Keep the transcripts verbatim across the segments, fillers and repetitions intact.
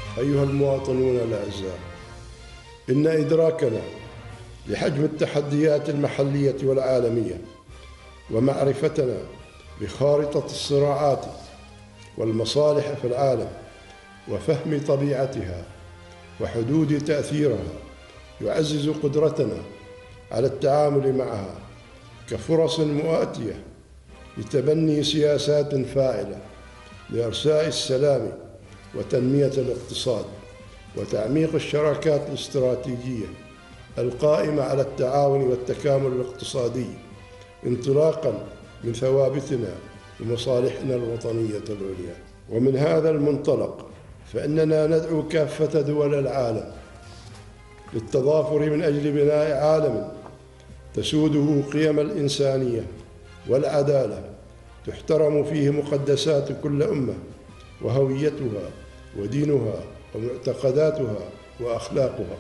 أيها المواطنون الأعزاء، إن إدراكنا لحجم التحديات المحلية والعالمية ومعرفتنا بخارطة الصراعات والمصالح في العالم وفهم طبيعتها وحدود تأثيرها يعزز قدرتنا على التعامل معها كفرص مؤاتية لتبني سياسات فاعلة لإرساء السلام وتنمية الاقتصاد وتعميق الشراكات الاستراتيجية القائمة على التعاون والتكامل الاقتصادي انطلاقاً من ثوابتنا ومصالحنا الوطنية العليا. ومن هذا المنطلق فإننا ندعو كافة دول العالم للتضافر من أجل بناء عالم تسوده قيم الإنسانية والعدالة تحترم فيه مقدسات كل أمة وهويتها ودينها ومعتقداتها وأخلاقها.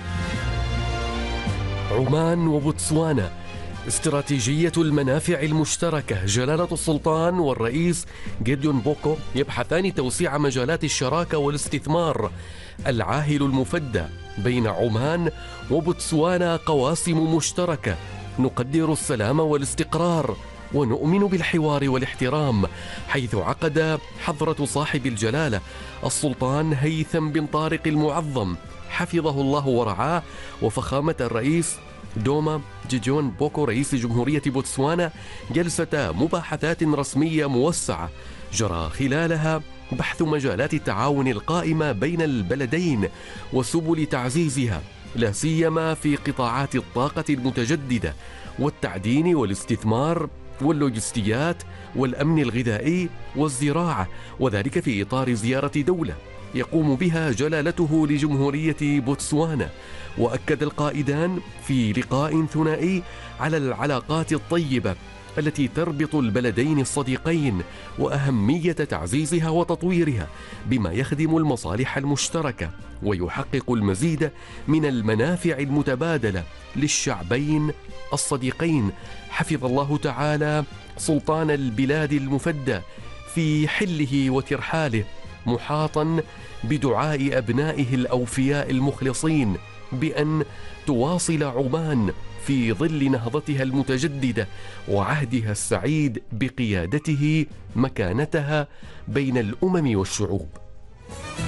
عمان وبوتسوانا، استراتيجية المنافع المشتركة. جلالة السلطان والرئيس جيديون بوكو يبحثان توسيع مجالات الشراكة والاستثمار. العاهل المفدى بين عمان وبوتسوانا قواسم مشتركة. نقدر السلام والاستقرار ونؤمن بالحوار والاحترام، حيث عقد حضرة صاحب الجلالة السلطان هيثم بن طارق المعظم حفظه الله ورعاه وفخامة الرئيس دوما جيجون بوكو رئيس جمهورية بوتسوانا جلسة مباحثات رسمية موسعة جرى خلالها بحث مجالات التعاون القائمة بين البلدين وسبل تعزيزها، لا سيما في قطاعات الطاقة المتجددة والتعدين والاستثمار واللوجستيات والأمن الغذائي والزراعة، وذلك في إطار زيارة دولة يقوم بها جلالته لجمهورية بوتسوانا. وأكد القائدان في لقاء ثنائي على العلاقات الطيبة التي تربط البلدين الصديقين وأهمية تعزيزها وتطويرها بما يخدم المصالح المشتركة ويحقق المزيد من المنافع المتبادلة للشعبين الصديقين. حفظ الله تعالى سلطان البلاد المفدى في حله وترحاله، محاطا بدعاء أبنائه الأوفياء المخلصين بأن تواصل عمان في ظل نهضتها المتجددة وعهدها السعيد بقيادته مكانتها بين الأمم والشعوب.